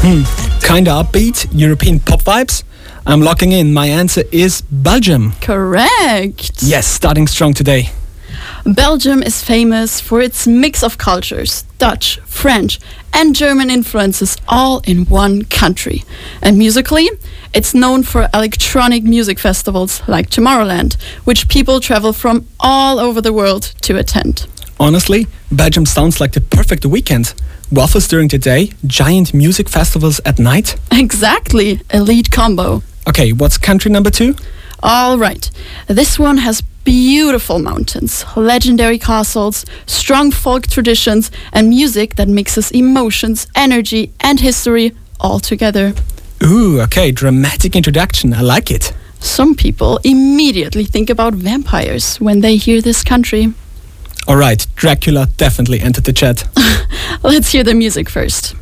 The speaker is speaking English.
Kinda upbeat, European pop vibes. I'm locking in. My answer is Belgium. Correct. Yes, starting strong today. Belgium is famous for its mix of cultures, Dutch, French, and German influences all in one country. And musically, it's known for electronic music festivals like Tomorrowland, which people travel from all over the world to attend. Honestly, Belgium sounds like the perfect weekend. Waffles during the day, giant music festivals at night. Exactly, elite combo. Okay, what's country number 2? All right, this one has beautiful mountains, legendary castles, strong folk traditions, and music that mixes emotions, energy, and history all together. Ooh, okay, dramatic introduction. I like it. Some people immediately think about vampires when they hear this country. All right, Dracula definitely entered the chat. Let's hear the music first.